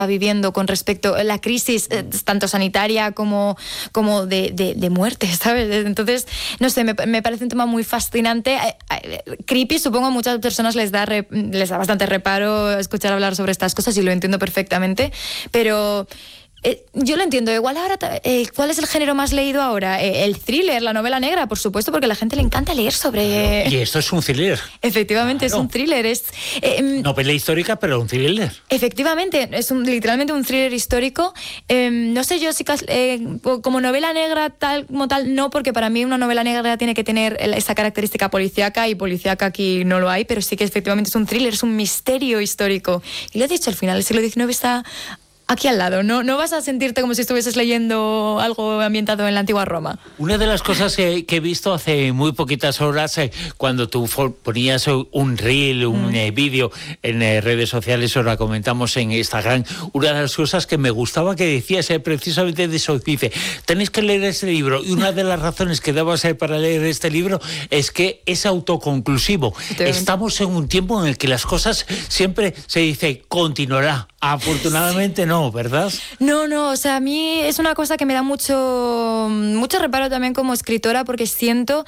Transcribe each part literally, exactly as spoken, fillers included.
viviendo con respecto a la crisis eh, tanto sanitaria como, como de, de, de muerte, ¿sabes? Entonces, no sé, me, me parece un tema muy fascinante. Eh, eh, creepy, supongo a muchas personas les da, re, les da bastante reparo escuchar hablar sobre estas cosas y lo entiendo perfectamente, pero... Eh, yo lo entiendo. Igual ahora, eh, ¿cuál es el género más leído ahora? Eh, el thriller, la novela negra, por supuesto, porque a la gente le encanta leer sobre... Claro. Y esto es un thriller. Efectivamente, claro. Es un thriller. Es eh, novela histórica, pero un thriller. Efectivamente, es un, literalmente un thriller histórico. Eh, no sé yo si eh, como novela negra tal como tal, no, porque para mí una novela negra tiene que tener esa característica policíaca, y policíaca aquí no lo hay, pero sí que efectivamente es un thriller, es un misterio histórico. Y lo he dicho, al final el siglo diecinueve está... aquí al lado, no, no vas a sentirte como si estuvieses leyendo algo ambientado en la antigua Roma. Una de las cosas que, que he visto hace muy poquitas horas, eh, cuando tú ponías un reel, un mm. eh, vídeo en eh, redes sociales, ahora comentamos en Instagram, una de las cosas que me gustaba que decías eh, precisamente de eso, dice, tenéis que leer este libro, y una de las razones que dabas eh, para leer este libro es que es autoconclusivo. Estamos en un tiempo en el que las cosas siempre se dice, continuará. Afortunadamente no, ¿verdad? No, no, o sea, a mí es una cosa que me da mucho, mucho reparo también como escritora, porque siento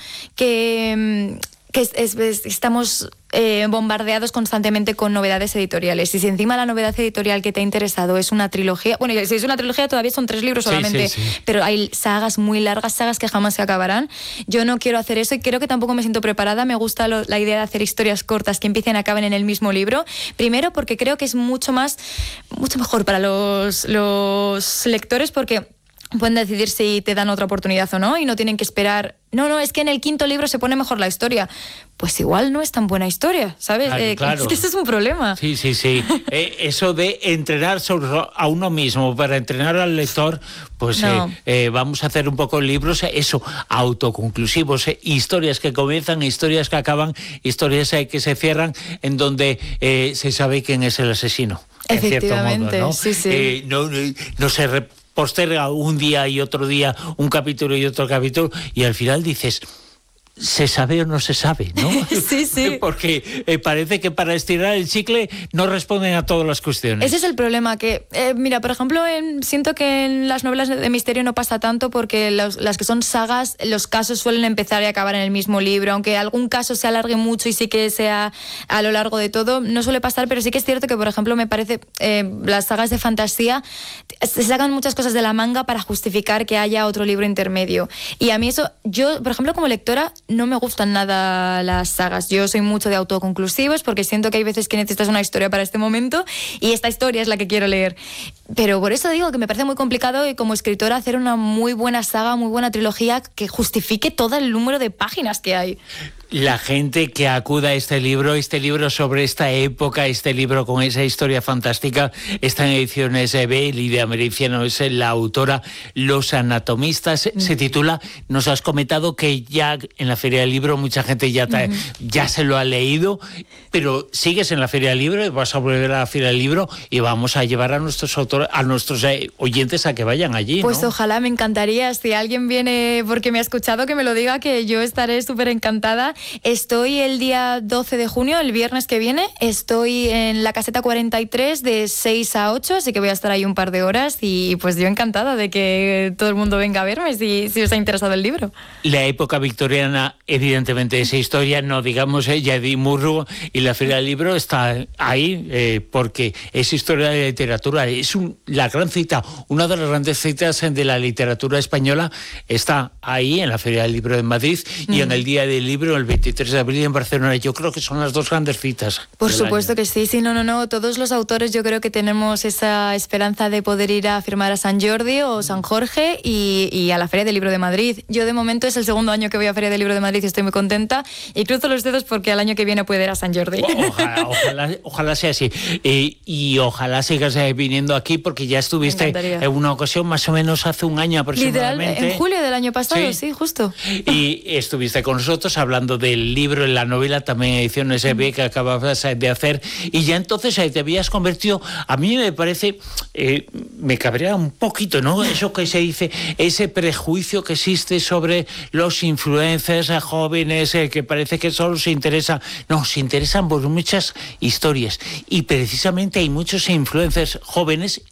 que, que es, es, estamos eh, bombardeados constantemente con novedades editoriales. Y si encima la novedad editorial que te ha interesado es una trilogía, bueno, si es una trilogía todavía son tres libros solamente, sí, sí, sí. Pero hay sagas muy largas, sagas que jamás se acabarán. Yo no quiero hacer eso y creo que tampoco me siento preparada. Me gusta lo, la idea de hacer historias cortas que empiecen y acaben en el mismo libro. Primero porque creo que es mucho más, mucho mejor para los, los lectores, porque pueden decidir si te dan otra oportunidad o no y no tienen que esperar. No, no, es que en el quinto libro se pone mejor la historia. Pues igual no es tan buena historia, ¿sabes? Claro, eh, claro. Es que eso es un problema. Sí, sí, sí. eh, eso de entrenar sobre a uno mismo para entrenar al lector, pues no. eh, eh, vamos a hacer un poco libros, eh, eso, autoconclusivos, eh, historias que comienzan, historias que acaban, historias eh, que se cierran, en donde eh, se sabe quién es el asesino. Efectivamente, en cierto modo, ¿no? sí, sí. Eh, no, no, no se re- posterga un día y otro día, un capítulo y otro capítulo, y al final dices, ¿se sabe o no se sabe? ¿No? Sí, sí. Porque eh, parece que para estirar el chicle no responden a todas las cuestiones. Ese es el problema, que, eh, mira, por ejemplo, en, siento que en las novelas de misterio no pasa tanto, porque los, las que son sagas, los casos suelen empezar y acabar en el mismo libro, aunque algún caso se alargue mucho y sí que sea a lo largo de todo, no suele pasar, pero sí que es cierto que, por ejemplo, me parece, eh, las sagas de fantasía se sacan muchas cosas de la manga para justificar que haya otro libro intermedio. Y a mí eso, yo, por ejemplo, como lectora, no me gustan nada las sagas. Yo soy mucho de autoconclusivos porque siento que hay veces que necesitas una historia para este momento y esta historia es la que quiero leer. Pero por eso digo que me parece muy complicado y como escritora hacer una muy buena saga, muy buena trilogía que justifique todo el número de páginas que hay. La gente que acuda a este libro, este libro sobre esta época, este libro con esa historia fantástica, está en ediciones B, Lidia Mericiano es la autora, Los Anatomistas, mm. se titula, nos has comentado que ya en la Feria del Libro mucha gente ya, te, mm. ya se lo ha leído, pero sigues en la Feria del Libro, vas a volver a la Feria del Libro y vamos a llevar a nuestros autores, a nuestros eh, oyentes a que vayan allí, Pues ¿no? Ojalá, me encantaría, si alguien viene porque me ha escuchado, que me lo diga, que yo estaré súper encantada. Estoy el día doce de junio, el viernes que viene, estoy en la caseta cuarenta y tres de seis a ocho, así que voy a estar ahí un par de horas y pues yo encantada de que todo el mundo venga a verme si, si os ha interesado el libro. La época victoriana, evidentemente, esa historia, no digamos, eh, Yadi Murru, y la Feria del Libro está ahí eh, porque es historia de literatura, es un, la gran cita, una de las grandes citas de la literatura española está ahí en la Feria del Libro de Madrid mm. y en el Día del Libro, el veintitrés de abril en Barcelona. Yo creo que son las dos grandes citas. Por supuesto año. que sí, sí, no, no, no. Todos los autores yo creo que tenemos esa esperanza de poder ir a firmar a San Jordi o San Jorge y, y a la Feria del Libro de Madrid. Yo de momento es el segundo año que voy a Feria del Libro de Madrid y estoy muy contenta y cruzo los dedos porque al año que viene puedo ir a San Jordi. Ojalá, ojalá, ojalá sea así. Eh, y ojalá sigas eh, viniendo aquí porque ya estuviste en una ocasión más o menos hace un año aproximadamente. Literal, en julio del año pasado, sí, sí justo. Y estuviste con nosotros hablando hablando del libro, en la novela, también Ediciones E B, que acababas de hacer, y ya entonces te habías convertido, a mí me parece, eh, me cabrea un poquito, ¿no? Eso que se dice, ese prejuicio que existe sobre los influencers jóvenes, eh, que parece que solo se interesa, no, se interesan por muchas historias, y precisamente hay muchos influencers jóvenes